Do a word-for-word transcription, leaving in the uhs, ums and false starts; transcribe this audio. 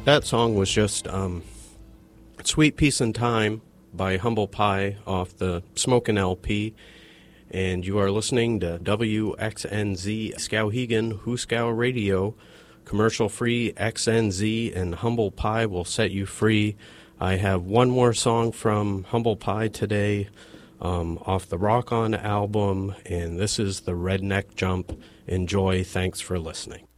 That song was just um, Sweet Peace and Time by Humble Pie off the Smokin' L P. And you are listening to W X N Z Skowhegan Hooskow Radio, commercial-free X N Z, and Humble Pie will set you free. I have one more song from Humble Pie today um, off the Rock On album, and this is the Redneck Jump. Enjoy. Thanks for listening.